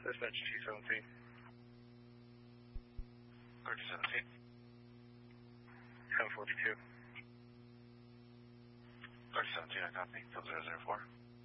Dispatch 217. 3017. 1042. 3017, I copy. Field 004.